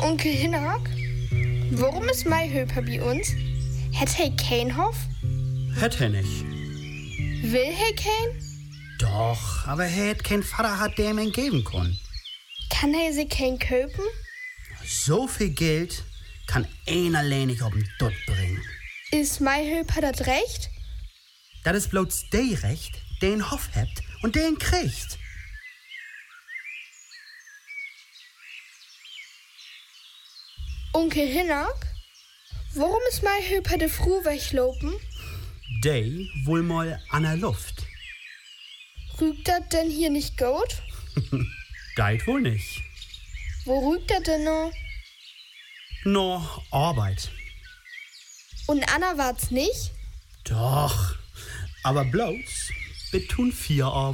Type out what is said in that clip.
Onkel Hinnerk, warum ist mei Höper bei uns? Hätt he kein Hof? Hätt he nicht. Will he kein? Doch, aber er hätt kein Vater hat, der ihm ihn geben kann. Kann he sich kein köpen? So viel Geld kann ein allein nicht auf den Dutt bringen. Is mei Höper dat recht? Das ist bloß der Recht, den Hof hebt und den kriegt. Onkel Hinnerk, warum ist mei Höper de Fru weglopen? Dey wohl mal an der Luft. Rügt dat denn hier nicht gut? Deit wohl nicht. Wo rügt dat denn noch? No, Arbeit. Und Anna war's nicht? Doch, aber bloß, wir tun 4 Arbeit.